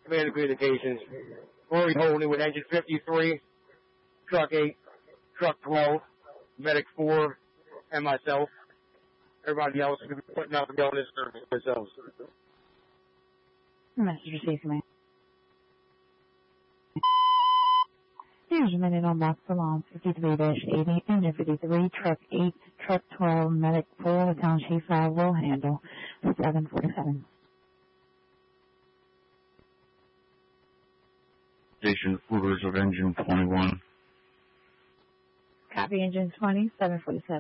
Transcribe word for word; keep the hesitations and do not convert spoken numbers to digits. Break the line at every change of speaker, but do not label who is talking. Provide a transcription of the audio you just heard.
Command and Communications. Rory Holding with Engine fifty-three, Truck eight, Truck twelve, Medic four, and myself. Everybody else is putting out the bonus service themselves.
Message received, command. Here's a minute on box alarm fifty-three dash eighty, Engine fifty-three, Truck eight, Truck twelve, Medic four, the Town Chief five will handle seven forty-seven.
Station orders of Engine twenty-one.
Copy, Engine twenty, seven forty-seven.